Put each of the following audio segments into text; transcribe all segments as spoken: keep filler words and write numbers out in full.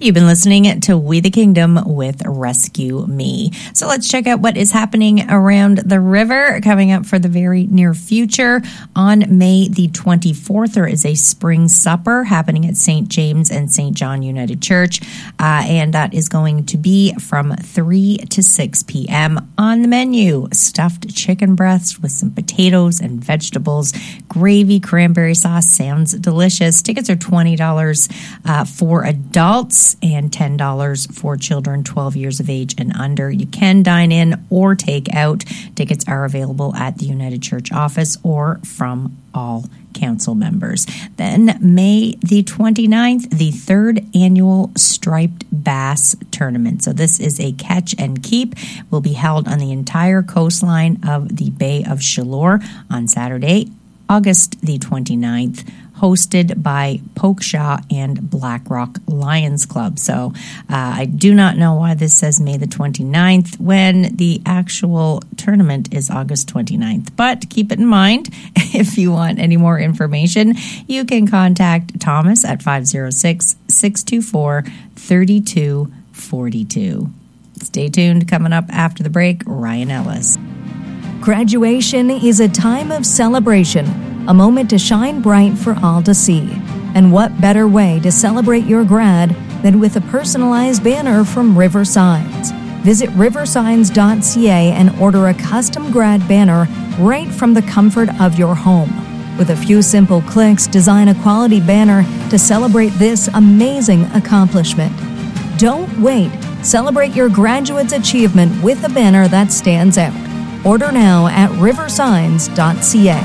You've been listening to We the Kingdom with Rescue Me. So let's check out what is happening around the river coming up for the very near future. On May the twenty-fourth, there is a spring supper happening at Saint James and Saint John United Church, uh, and that is going to be from three to six p.m. On the menu, stuffed chicken breasts with some potatoes and vegetables, gravy, cranberry sauce. Sounds delicious. Tickets are twenty dollars uh, for adults and ten dollars for children twelve years of age and under. You can dine in or take out. Tickets are available at the United Church office or from all council members. Then May the twenty-ninth, the third annual Striped Bass Tournament. So this is a catch and keep. Will be held on the entire coastline of the Bay of Chaleur on Saturday, August the twenty-ninth, hosted by Polkshaw and Blackrock Lions Club. So uh, I do not know why this says May the twenty-ninth when the actual tournament is August twenty-ninth. But keep it in mind, if you want any more information, you can contact Thomas at five oh six, six two four, three two four two. Stay tuned. Coming up after the break, Ryan Ellis. Graduation is a time of celebration, a moment to shine bright for all to see. And what better way to celebrate your grad than with a personalized banner from Riversigns? Visit riversigns dot c a and order a custom grad banner right from the comfort of your home. With a few simple clicks, design a quality banner to celebrate this amazing accomplishment. Don't wait. Celebrate your graduate's achievement with a banner that stands out. Order now at riversigns dot c a.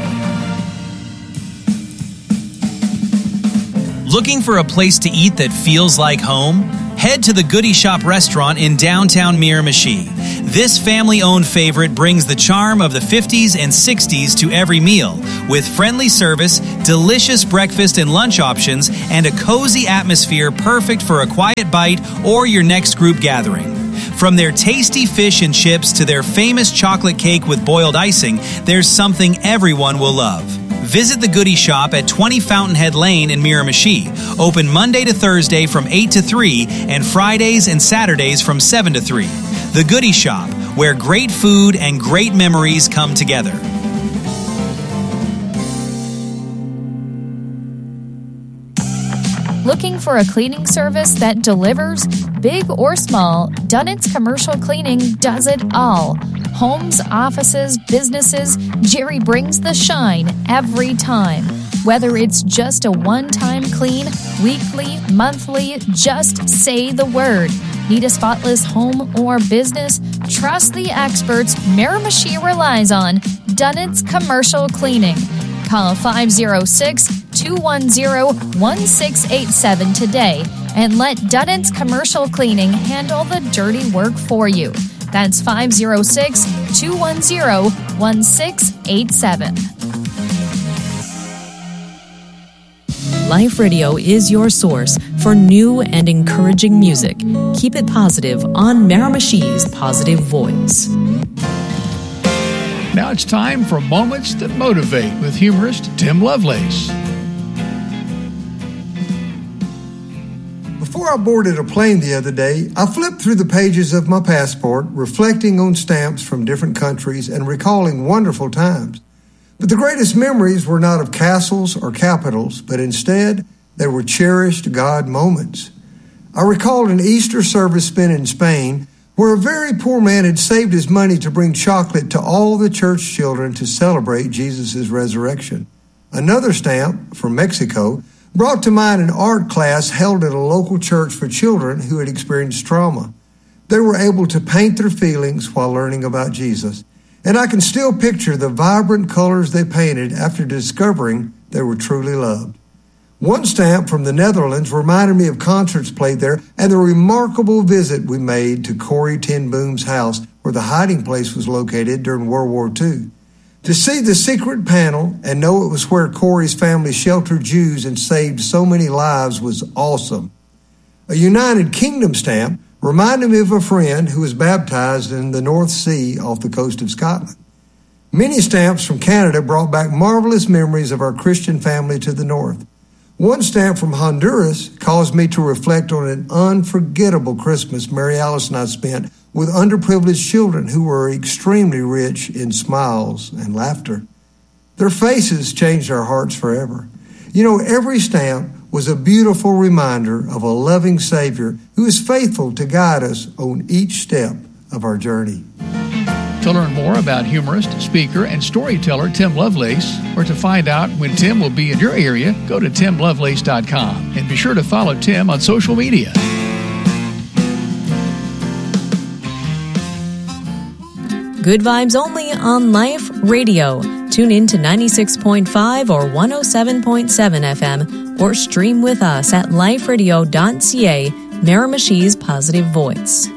Looking for a place to eat that feels like home? Head to the Goody Shop restaurant in downtown Miramichi. This family-owned favorite brings the charm of the fifties and sixties to every meal, with friendly service, delicious breakfast and lunch options, and a cozy atmosphere perfect for a quiet bite or your next group gathering. From their tasty fish and chips to their famous chocolate cake with boiled icing, there's something everyone will love. Visit the Goody Shop at twenty Fountainhead Lane in Miramichi. Open Monday to Thursday from eight to three and Fridays and Saturdays from seven to three. The Goody Shop, where great food and great memories come together. Looking for a cleaning service that delivers? Big or small, Dunnett's Commercial Cleaning does it all. Homes, offices, businesses, Jerry brings the shine every time. Whether it's just a one-time clean, weekly, monthly, just say the word. Need a spotless home or business? Trust the experts Miramichi relies on. Dunnett's Commercial Cleaning. Call five oh six, two one oh, one six eight seven today and let Dunnett's Commercial Cleaning handle the dirty work for you. That's five oh six, two one oh, one six eight seven. Life Radio is your source for new and encouraging music. Keep it positive on Miramichi's Positive Voice. Now it's time for Moments That Motivate with humorist Tim Lovelace. Before I boarded a plane the other day, I flipped through the pages of my passport, reflecting on stamps from different countries and recalling wonderful times. But the greatest memories were not of castles or capitals, but instead they were cherished God moments. I recalled an Easter service spent in Spain where a very poor man had saved his money to bring chocolate to all the church children to celebrate Jesus' resurrection. Another stamp from Mexico brought to mind an art class held at a local church for children who had experienced trauma. They were able to paint their feelings while learning about Jesus, and I can still picture the vibrant colors they painted after discovering they were truly loved. One stamp from the Netherlands reminded me of concerts played there and the remarkable visit we made to Corrie ten Boom's house where the hiding place was located during World War Two. To see the secret panel and know it was where Corrie's family sheltered Jews and saved so many lives was awesome. A United Kingdom stamp reminded me of a friend who was baptized in the North Sea off the coast of Scotland. Many stamps from Canada brought back marvelous memories of our Christian family to the north. One stamp from Honduras caused me to reflect on an unforgettable Christmas Mary Alice and I spent with underprivileged children who were extremely rich in smiles and laughter. Their faces changed our hearts forever. You know, every stamp was a beautiful reminder of a loving Savior who is faithful to guide us on each step of our journey. To learn more about humorist, speaker, and storyteller Tim Lovelace, or to find out when Tim will be in your area, go to tim lovelace dot com and be sure to follow Tim on social media. Good vibes only on Life Radio. Tune in to ninety-six point five or one oh seven point seven F M or stream with us at life radio dot c a, Miramichi's Positive Voice.